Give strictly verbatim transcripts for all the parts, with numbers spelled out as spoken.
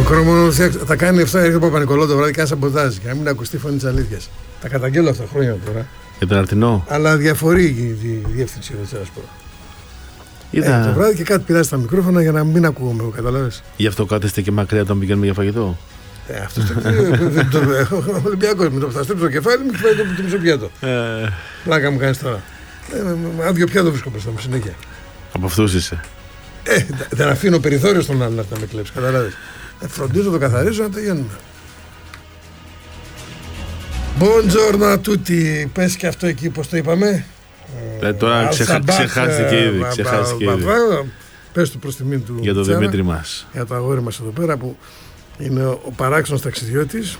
μικρό μόνο θα κάνει αυτό, έρχεται ο Παπα-Νικολάου το βράδυ και ένα σαμποτάζ και να μην ακουστεί φωνή της αλήθειας. Τα καταγγέλλω αυτά χρόνια τώρα. Για τον Αρτινό. Αλλά διαφορεί η διεύθυνση εδώ της Ερασπορ. Είδα... Ε, το βράδυ και κάτι πειράζει τα μικρόφωνα για να μην ακούγομαι, καταλάβες. Γι' αυτό κάθεστε και μακριά όταν πηγαίνουμε για φαγητό. Ε, αυτό το ο Ολυμπιακός με το που θα στρέψω το κεφάλι μου και φάει το μισό πιάτο. Πλάκα μου κάνεις τώρα. Άδειο πιάτο βρίσκω μπροστά μου συνέχεια. Από αυτούς είσαι. Ε, δεν αφήνω περιθώριο στον άλλον να με κλέψει, καταλάβεις. Ε, φροντίζω, το καθαρίζω να τελειώνουμε. Buongiorno a tutti. Πες και αυτό εκεί πώς το είπαμε. Ε, τώρα ξεχα... ξεχάστηκε ήδη. Ξεχάστηκε ήδη. Πες του προς τιμήν του. Για τον Δημήτρη μας. Για το αγόρι μας εδώ πέρα που είναι ο παράξενος ταξιδιώτης.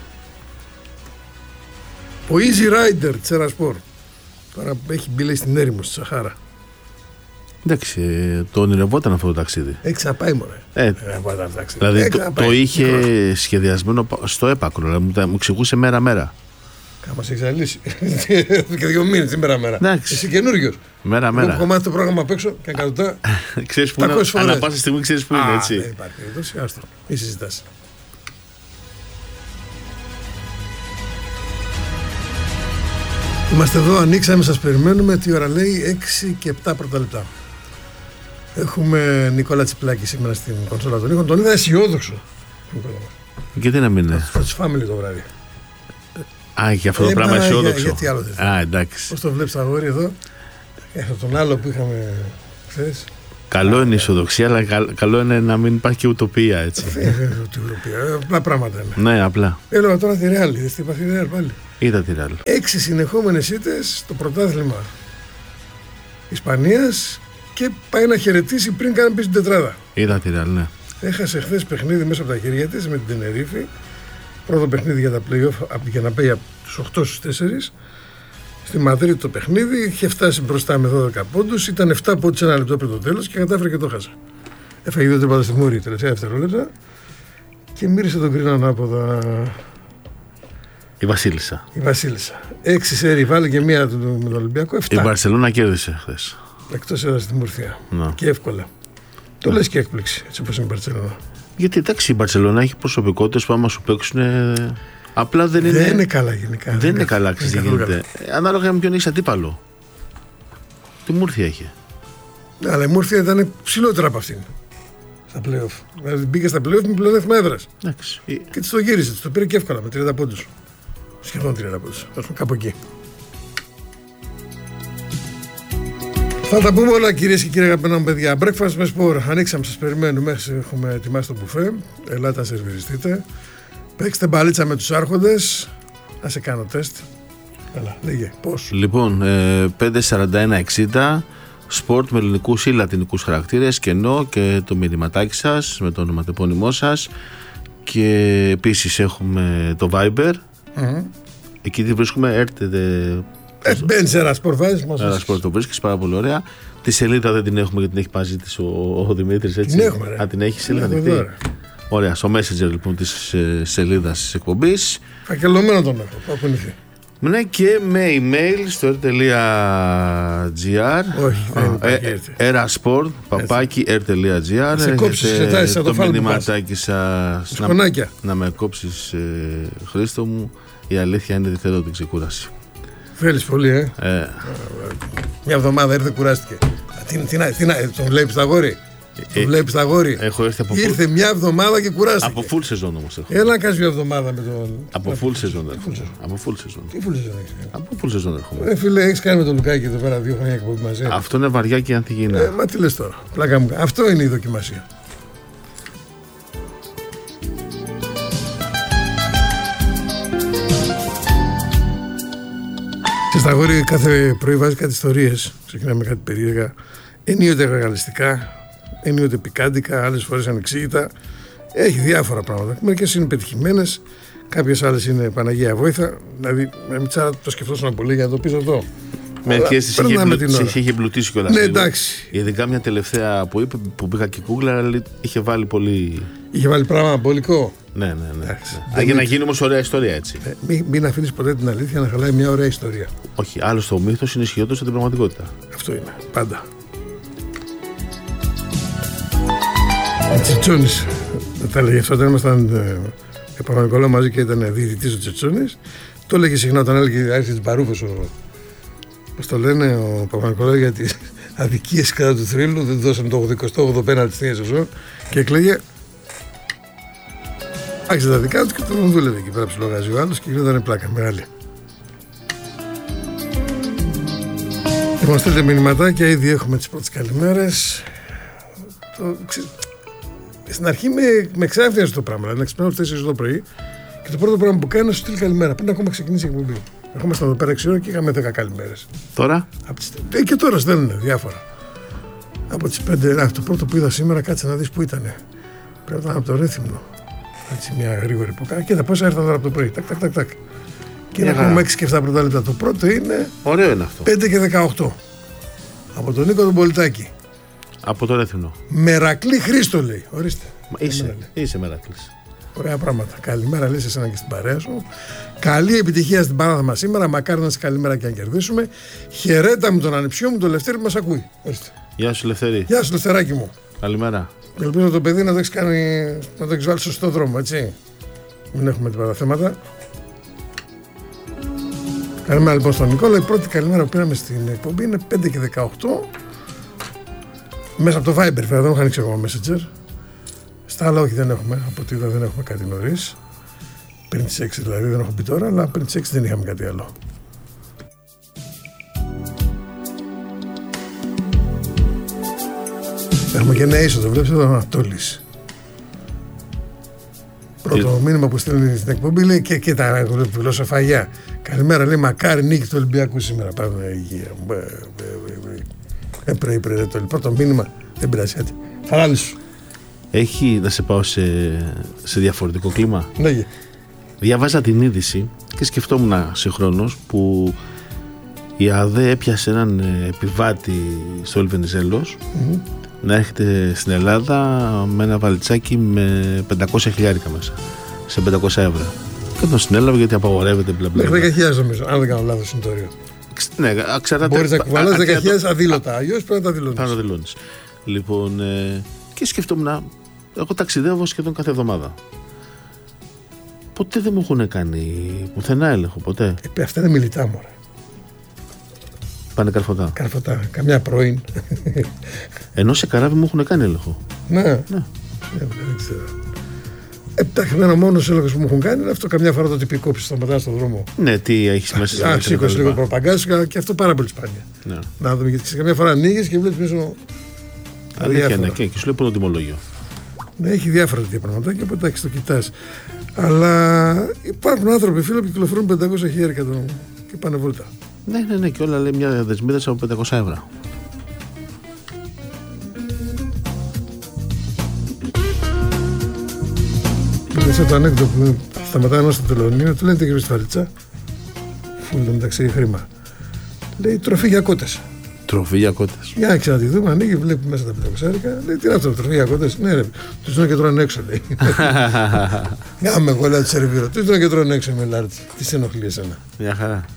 Ο Easy Rider της Ερασπορ. Τώρα έχει μπει λέει στην έρημο στη Σαχάρα. Εντάξει, το ονειρευόταν αυτό το ταξίδι. Έχει ξαναπάει μωρέ. Ε, δηλαδή το, το είχε μικρός. Σχεδιασμένο στο έπακρο. Δηλαδή, μου, μου εξηγούσε μέρα-μέρα. Κάμα σε εξαλείσει. Και δύο μήνες την μέρα-μέρα. Εσύ καινούριος. Μέρα-μέρα. Έχω μάθει το πρόγραμμα απ' έξω και εκατοντά. Ξέρεις που είναι. Ανά πάσα στιγμή ξέρεις που είναι, έτσι. Δεν υπάρχει περίπτωση. Άστρο. Μη συζητάς. Είμαστε εδώ, ανοίξαμε, σας περιμένουμε. Τι ώρα λέει, έξι και επτά πρώτα λεπτά. Έχουμε Νικόλα Τσιπλάκη σήμερα στην κονσόλα των ήχων. Τον είδα αισιόδοξο. Γιατί να μην είναι. Θα τους family το βράδυ. Α, και αυτό το ε, πράγμα αισιόδοξο. Για, γιατί άλλο δεν Α, εντάξει. Πώς το βλέπεις το αγόρι εδώ. Έχω τον άλλο που είχαμε χθες. Καλό είναι η αισιοδοξία, αλλά καλό είναι να μην υπάρχει και ουτοπία, έτσι. Δεν είναι ουτοπία, απλά πράγματα είναι. Ναι, απλά. Έλεγα τώρα τη Ρεάλ, είδες τι είπα τη Ρεάλ πάλι. Είδα τη Ρεάλ. Έξι συνεχόμενες ήττες στο πρωτάθλημα Ισπανίας και πάει να χαιρετήσει πριν καν πει στην τετράδα. Είδα τη Ρεάλ, ναι. Έχασε χθες παιχνίδι μέσα από τα χέρια της με την Τενερίφη. Πρώτο παιχνίδι για τα play-off για να πάει από τους οκτώ στους τέσσερις. Στη Μαδρίτη το παιχνίδι είχε φτάσει μπροστά με δώδεκα πόντους. Ήταν επτά πόντους ένα λεπτό πριν το τέλος και κατάφερε και το χάσε. Έφαγε δύο τρίποντα στη μούρη τελευταία δευτερόλεπτα και μύρισε τον κρίνο ανάποδα. Η Βασίλισσα. Η Βασίλισσα. Έξι σέρι βάλε και μία με τον Ολυμπιακό. Εφτά. Η Μπαρσελόνα κέρδισε χθες. Εκτός έδρας στη Μουρθία. Να. Και εύκολα. Το λες και έκπληξη έτσι όπως είναι η Μπαρσελόνα. Γιατί εντάξει, η Μπαρσελόνα έχει προσωπικότητες που άμα σου παίξουν. Απλά δεν είναι. Δεν είναι καλά γενικά. Δεν, δεν είναι καλά, ξέρεις τι γίνεται. Ανάλογα με ποιον έχει αντίπαλο. Τι Μούρθια είχε. Ναι, αλλά η Μούρθια ήταν ψηλότερα από αυτήν. Στα play-off. Δηλαδή μπήκε στα play-off με πλεονέκτημα έδρας. Και της το γύρισε, της το πήρε και εύκολα με τριάντα πόντους. Σχεδόν τριάντα πόντους. Κάπου εκεί. Θα τα πούμε όλα κυρίες και κύριοι αγαπημένα μου παιδιά. Breakfast με σπορ. Ανοίξαμε, σας περιμένουμε. Έχουμε ετοιμάσει το μπουφέ. Ελάτε να σερβιριστείτε. Παίξτε μπαλίτσα με τους άρχοντες. Να σε κάνω τεστ. Έλα, λέγε, πώς. Λοιπόν, πέντε σαράντα ένα εξήντα. Σπορτ με ελληνικούς ή λατινικούς χαρακτήρες. Κενό και το μηνυματάκι σας με το ονοματεπώνυμό σας. Και επίσης έχουμε το Viber. Mm-hmm. Εκεί τη βρίσκουμε. Έρθετε. Ε, μπαίνεις ένα σπορ, βάζεις μας. Ένα σπορ το βρίσκεις, πάρα πολύ ωραία. Τη σελίδα δεν την έχουμε γιατί την έχει πάζει της ο, ο Δημήτρης, έτσι. Την έχουμε, ρε. Α, την έχει σελίδα ανοιχτή. Ωραία, στο Messenger λοιπόν της ε, σελίδας της εκπομπής. Φακελωμένο τον έχω, πάω πονηθεί. Ναι, και με email στο air τελεία gr. Όχι, δεν υπάρχει. Erasport, παπάκι air τελεία gr. Σε κόψεις, εξετάσεις, θα το φάλω. Το μηνυματάκι σας να, να με κόψεις, ε, Χρήστο μου. Η αλήθεια είναι ότι θέλω την ξεκούραση. Θέλεις πολύ, ε. ε. Μια εβδομάδα έρθε, κουράστηκε. Τι, τι, τι, τι, τον βλέπεις τα αγόρι. Το ε, βλέπεις τα αγόρι. Έχω έρθει από Ήρθε full... μια εβδομάδα και κουράστηκε. Από full σεζόν όμως έχω. Έλα να κάνεις μια εβδομάδα με τον. Από full σεζόν έρχομαι. Από full σεζόν. Τι full σεζόν έχεις κάνει. Από full σεζόν έρχομαι. Ε, φίλε, έχεις κάνει με τον Λουκάκη εδώ πέρα δύο χρόνια εκπομπή μαζί. Αυτό είναι βαριά και ανθυγιεινά. Ε, μα τι λες τώρα. Πλάκα μου. Αυτό είναι η δοκιμασία. Και στα αγόρι κάθε πρωί βάζει κάτι ιστορίες. Ξεκινάμε κάτι περίεργα. Ενίοτε ρεγαλιστικά, ενίοτε πικάντικα, άλλες φορές ανεξήγητα. Έχει διάφορα πράγματα. Μερικές είναι πετυχημένες, κάποιες άλλες είναι Παναγία Βόηθα. Δηλαδή, με Μιτσάρα το σκεφτόσουν πολύ για να το πεις αυτό. Μερικές τις είχε, είχε εμπλουτίσει κιόλας. Ναι, εντάξει. Ειδικά μια τελευταία που είπε, που πήγα και κούγκλα, είχε βάλει πολύ. Είχε βάλει πράγμα αμπολικό. Ναι, ναι, ναι. ναι. ναι. Για να γίνει όμως ωραία ιστορία, έτσι. Ε, μην, μην αφήνεις ποτέ την αλήθεια να χαλάει μια ωραία ιστορία. Όχι, άλλωστε ο μύθος είναι ισχυρότερος από την πραγματικότητα. Αυτό είναι, πάντα. Τσιτσόνης. Δεν τα έλεγε αυτό όταν ήμασταν ε, Παπα-Νικολάου μαζί και ήταν διαιτητής ο Τσετσόνης. Το έλεγε συχνά όταν έλεγε άρχισε τις Μπαρούφες ο, πώς το λένε, ο Παπα-Νικολάου για τις αδικίες κατά του θρύλου. Δεν δώσαν το ογδοηκοστό όγδοο πέναλτι στην σεζόν και έκλαιγε. Άρχισε τα δικά του και τον δούλευε εκεί πέρα ψιλογάζει ο άλλος και γινόταν πλάκα μεγάλη. Λοιπόν, στέλνετε μηνυματάκια, ήδη έχουμε τις πρώτες καλημέρες. Το, ξε... Στην αρχή με, με ξάφνιαζε αυτό το πράγμα. Δηλαδή, να ξυπνάω στις τέσσερις το πρωί και το πρώτο πράγμα που κάνω είναι να σου στείλει καλημέρα. Πριν ακόμα ξεκινήσει η εκπομπή. Ερχόμασταν εδώ πέρα έξι ώρα και είχαμε δέκα καλημέρες. Τώρα? Τις... Ε, και τώρα στέλνουν διάφορα. Από τις πέντε, α, το πρώτο που είδα σήμερα, κάτσε να δεις που ήταν. Πρέπει να ήταν από το Ρέθυμνο. Έτσι, μια γρήγορη ποκά. Κοίτα πόσα ήρθαν τώρα από το πρωί. Τακ, τακ, τακ, τακ. Και είναι ακόμα έξι και επτά πρώτα λεπτά. Το πρώτο είναι. Ωραίο είναι αυτό. πέντε και δεκαοκτώ. Από τον Νίκο τον Πολιτάκη. Από το Ρέθυμνο. Μερακλή Χρήστο λέει. Ορίστε. Είσαι, είσαι Μερακλής. Ωραία πράγματα. Καλημέρα λέει σε εσένα και στην παρέα σου. Καλή επιτυχία στην παράδα μας σήμερα. Μακάρι να είσαι καλημέρα και να κερδίσουμε. Χαιρέτα μου τον ανιψιό μου, τον Λευτέρη που μας ακούει. Ορίστε. Γεια σου Λευτέρη. Γεια σου Λευτεράκι μου. Καλημέρα. Ελπίζω το παιδί να το έχει κάνει, να το έχει βάλει στο σωστό δρόμο, έτσι. Μην έχουμε τίποτα θέματα. Καλημέρα λοιπόν στον Νικόλα. Η πρώτη καλημέρα που πήραμε στην εκπομπή είναι πέντε και δεκαοκτώ. Μέσα από το Viber, βέβαια, δεν έχω ανοίξει ακόμα Messenger. Στα άλλα, όχι, δεν έχουμε. Από ό,τι είδα, δεν έχουμε κάτι νωρίς. Πριν τις έξι δηλαδή, δεν έχω πει τώρα, αλλά πριν τις έξι δεν είχαμε κάτι άλλο. Έχουμε και ένα είσοδο, βλέπεις εδώ, Ανατόλης. Πρώτο μήνυμα που στέλνει στην εκπομπή λέει και, και τα γλωσσοφαγιά. Καλημέρα, λέει μακάρι νίκη του Ολυμπιακού σήμερα. Πάμε υγεία. Έπρεπε, έπρεπε το πρώτο μήνυμα, δεν πειράζει έτσι. Χαράλη σου. Έχει να σε πάω σε, σε διαφορετικό κλίμα. Ναι. Διαβάζα την είδηση και σκεφτόμουν συγχρόνως που η ΑΔΕ έπιασε έναν επιβάτη στο Ελβενιζέλος mm-hmm. να έρχεται στην Ελλάδα με ένα βαλιτσάκι με πεντακόσια χιλιάρικα μέσα, σε πεντακόσια ευρώ. Και τον συνέλαβε γιατί απαγορεύεται μπλα μπλα. Μέχρι δέκα χιλιάδες νομίζω, αν δεν κάνω λάθος είναι το όριο. Ναι, ξέρατε. Μπορείς να κουβαλάς δέκα χιλιάδες αδήλωτα, αλλιώς πρέπει να τα δηλώνεις. Θα τα δηλώνεις. Λοιπόν, ε, και σκεφτόμουν, εγώ ταξιδεύω σχεδόν κάθε εβδομάδα. Ποτέ δεν μου έχουν κάνει πουθενά έλεγχο, ποτέ. Ε, αυτά είναι μιλητά μωρέ. Πάνε καρφωτά. Καρφωτά, καμιά πρώην. Ενώ σε καράβι μου έχουν κάνει έλεγχο. Ναι, ναι. ναι δεν ξέρω. Εντάξει, εμένα ο μόνος έλεγχος που μου έχουν κάνει είναι αυτό. Καμιά φορά το τυπικό που σταματά στον δρόμο. Ναι, τι έχει μέσα. Α, σήκωσε λίγο προπαγκάσικα και αυτό πάρα πολύ σπάνια. Ναι. Να δούμε, γιατί καμιά φορά ανοίγει και βλέπει πίσω. Αλήθεια, ναι, και σου λέει πρώτο τιμολόγιο. Ναι, έχει διάφορα τέτοια πραγματάκια, οπότε εντάξει, το κοιτάς. Αλλά υπάρχουν άνθρωποι, φίλοι, που κυκλοφορούν πεντακόσια χιλιάρικα και πάνε βόλτα. Ναι, ναι, ναι, και όλα λέει μια δεσμίδα από πεντακόσια ευρώ. Είναι σαν το ανέκδοτο που σταματάει ένας στο τελωνίο, του λένε τι έχεις στη βαλίτσα. Φούλτο μεταξύ χρήμα. Λέει τροφή για κότες. Τροφή για κότες. Για να ξανά τη δούμε, ανοίγει, βλέπει μέσα τα πεντακόσια. Λέει τι είναι αυτό, τροφή για κότες. Ναι, ρε, του δίνω και τρώνε έξω, λέει. Γάμε εγώ, λέει, τη σερβίρω. Του δίνω και τρώνε έξω, με λάρτ. Τι σε ενοχλεί εσένα. Μια χαρά.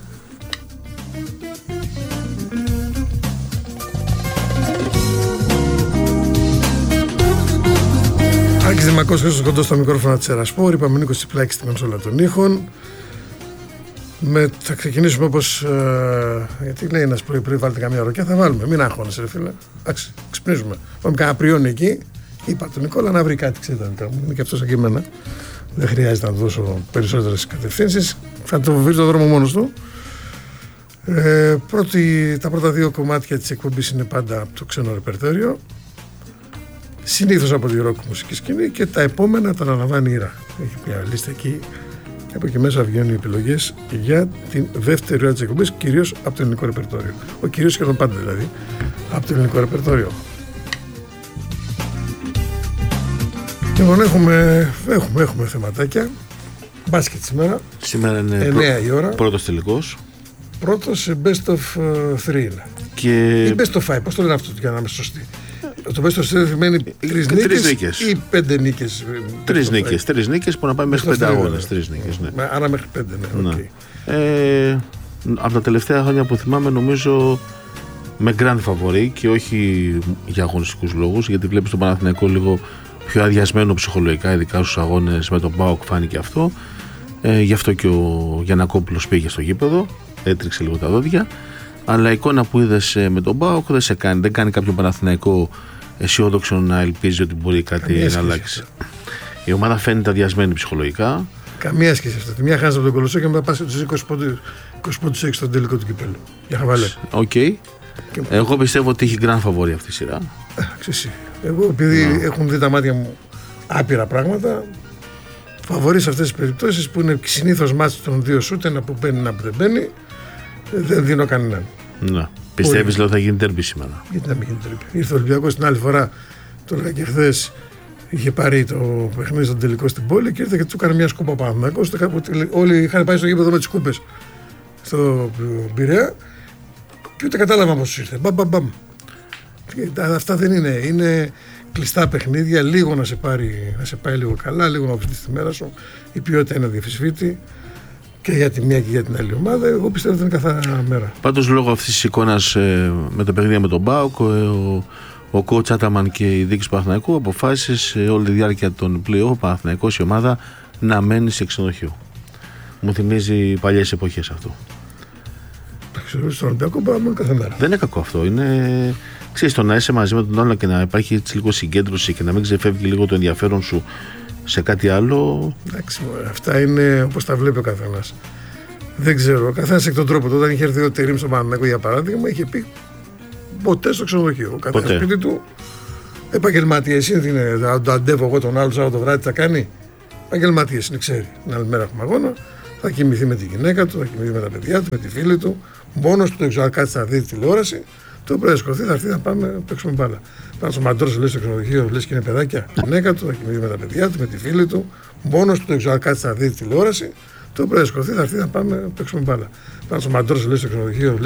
Άκης Δημακός, Χρήστος Κοντός στα μικρόφωνα της Ερασπόρ. Είπαμε Νίκος Τσιπλάκης στη κονσόλα των ήχων. Με, θα ξεκινήσουμε όπως. Ε, γιατί λέει ένας πρωί πρωί, βάλτε καμία ροκιά, θα βάλουμε. Μην αγχώνεσαι, ρε φίλε. Εντάξει, ξυπνίζουμε. Πάμε κανένα πριόνι εκεί. Είπα τον Νικόλα να βρει κάτι, ξέρετε. Είναι και αυτό σαν και εμένα. Δεν χρειάζεται να του δώσω περισσότερες κατευθύνσεις. Θα το βρει το δρόμο μόνος του. Ε, πρώτη, τα πρώτα δύο κομμάτια της εκπομπής είναι πάντα από το ξένο ρεπερτόριο. Συνήθως από τη ροκ μουσική σκηνή και τα επόμενα τα αναλαμβάνει η Ήρα. Έχει μια λίστα εκεί και από εκεί μέσα βγαίνουν οι επιλογές για την δεύτερη ώρα της εκπομπής, κυρίως από το ελληνικό ρεπερτόριο. Ο κυρίως σχεδόν πάντα δηλαδή, από το ελληνικό ρεπερτόριο. Λοιπόν, έχουμε, έχουμε, έχουμε θεματάκια. Μπάσκετ σήμερα. Σήμερα είναι εννιά η ώρα. Πρώτος τελικός. Πρώτος best of three είναι. Και... Ή best of five, πώς το λένε αυτό για να είμαι σωστή. Το best of three σημαίνει τρεις νίκες, νίκες ή πέντε νίκες. Τρεις νίκες, τρεις νίκες που να πάει μέχρι πέντε αγώνες. Τρεις νίκες, ναι. Άρα μέχρι πέντε, ναι. ναι. Okay. Ε, από τα τελευταία χρόνια που θυμάμαι, νομίζω με grand favori και όχι για αγωνιστικούς λόγους, γιατί βλέπεις τον Παναθηναϊκό λίγο πιο αδειασμένο ψυχολογικά, ειδικά στους αγώνες με τον ΠΑΟΚ φάνηκε αυτό. Ε, γι' αυτό και ο Γιαννακόπουλος πήγε στο γήπεδο, έτριξε λίγο τα δόντια. Αλλά η εικόνα που είδες με τον ΠΑΟΚ δεν σε κάνει, δεν κάνει κάποιον Παναθηναϊκό αισιόδοξο να ελπίζει ότι μπορεί κάτι να αλλάξει. Η ομάδα φαίνεται αδειασμένη ψυχολογικά. Καμία σχέση αυτό. Τη μια χάνει από τον Κολοσσό και μετά πα στους είκοσι πόντους έχει στον τελικό του κυπέλλου. Για χαβαλέ. Οκ. Okay. Και... Εγώ πιστεύω ότι έχει grand favori αυτή η σειρά. Ξέρεις, εγώ επειδή no. έχουν δει τα μάτια μου άπειρα πράγματα, φαβορεί σε αυτές τις περιπτώσεις που είναι συνήθως μάτς των δύο σούτ, ένα που μπαίνει, ένα που δεν μπαίνει, δεν δίνω κανέναν. No. Πιστεύεις ότι θα γίνει τέρμπι σήμερα? Γιατί να μην γίνει τέρμπι? Ήρθε ο Ολυμπιακός την άλλη φορά, το έλεγα και χθες, είχε πάρει το παιχνίδι στον τελικό στην πόλη και ήρθε και του έκανε μια σκούπα Παναθηναϊκός. Όλοι είχαν πάει στο γήπεδο με τις σκούπες στο Πειραιά και ούτε κατάλαβα πώς ήρθε. Μπαμ, μπαμ, μπαμ. Αυτά δεν είναι. Είναι κλειστά παιχνίδια. Λίγο να σε, πάρει, να σε πάει λίγο καλά, λίγο να βρει τη μέρα σου. Η ποιότητα είναι αδιαφυσβήτη και για τη μία και για την άλλη ομάδα. Εγώ πιστεύω ότι είναι καθαρά μέρα. Πάντως, λόγω αυτής της εικόνας ε, με τα παιχνίδια με τον ΠΑΟΚ, ε, ο, ο coach Άταμαν και η δίκη του Παναθηναϊκού αποφάσισε ε, όλη τη διάρκεια των play-off ο Παναθηναϊκός η ομάδα να μένει σε ξενοδοχείο. Μου θυμίζει παλιές εποχές αυτό. Στον Ολυμπιακό πάμε μόνο κάθε μέρα. Δεν είναι κακό αυτό. Είναι, ξέρεις, το να είσαι μαζί με τον άλλο και να υπάρχει έτσι λίγο συγκέντρωση και να μην ξεφεύγει λίγο το ενδιαφέρον σου σε κάτι άλλο. Εντάξει, αυτά είναι όπως τα βλέπει ο καθένας. Δεν ξέρω. Ο καθένας εκ τον τρόπο του. Όταν είχε έρθει ο Τερίμ στο Παναθηναϊκό για παράδειγμα, είχε πει ποτέ στο ξενοδοχείο. Ο καθένας σπίτι του επαγγελματίες είναι. Θα το αντεύω εγώ τον άλλο Σάββατο βράδυ, τι θα κάνει. Επαγγελματίες είναι, ξέρει. Την άλλη μέρα έχουμε αγώνα. Θα κοιμηθεί με τη γυναίκα του, θα κοιμηθεί με τα παιδιά του, με τη φίλη του. Μόνος του, δεν ξέρω αν κάτσει να δει τηλεόραση. Το πρωί θα σηκωθεί, θα έρθει να πάμε να παίξουμε μπάλα. Πάνω στο μαντρό, λέει στο ξενοδοχείο, λε και είναι παιδάκια. Η γυναίκα του, θα κοιμηθεί με τα παιδιά του, με τη φίλη του. Μόνος του, δεν ξέρω αν κάτσει να δει τηλεόραση. Το πρωί θα σηκωθεί, θα έρθει να πάμε να παίξουμε μπάλα. Πάνω στο μαντρό, λέει στο ξενοδοχείο.